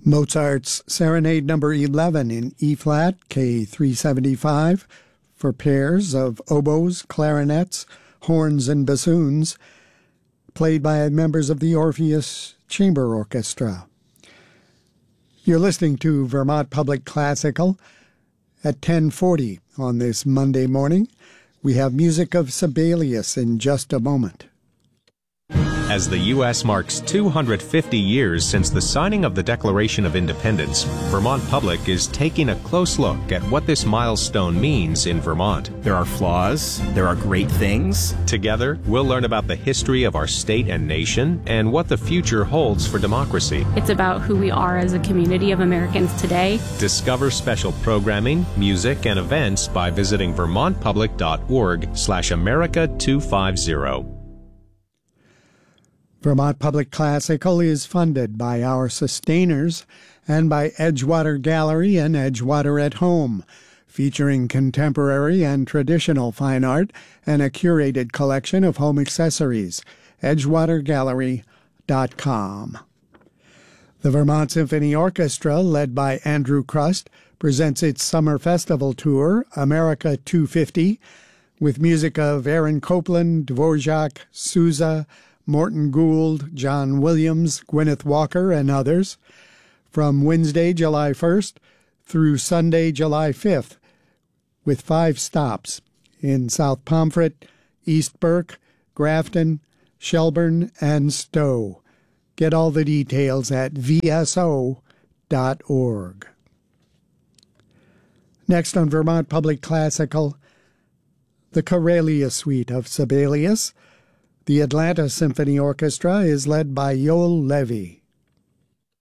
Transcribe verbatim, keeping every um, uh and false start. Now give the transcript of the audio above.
Mozart's Serenade Number eleven in E-flat, K three seventy-five, for pairs of oboes, clarinets, horns, and bassoons, played by members of the Orpheus Chamber Orchestra. You're listening to Vermont Public Classical at ten forty on this Monday morning. We have music of Sibelius in just a moment. As the U S marks two hundred fifty years since the signing of the Declaration of Independence, Vermont Public is taking a close look at what this milestone means in Vermont. There are flaws, there are great things. Together, we'll learn about the history of our state and nation and what the future holds for democracy. It's about who we are as a community of Americans today. Discover special programming, music, and events by visiting vermontpublic.org slash America 250. Vermont Public Classical is funded by our sustainers and by Edgewater Gallery and Edgewater at Home, featuring contemporary and traditional fine art and a curated collection of home accessories. edgewater gallery dot com. The Vermont Symphony Orchestra, led by Andrew Crust, presents its summer festival tour, America two fifty, with music of Aaron Copland, Dvorak, Sousa, Morton Gould, John Williams, Gwyneth Walker, and others, from Wednesday, July first through Sunday, July fifth, with five stops in South Pomfret, East Burke, Grafton, Shelburne, and Stowe. Get all the details at v s o dot org. Next on Vermont Public Classical, the Karelia Suite of Sibelius. The Atlanta Symphony Orchestra is led by Yoel Levy.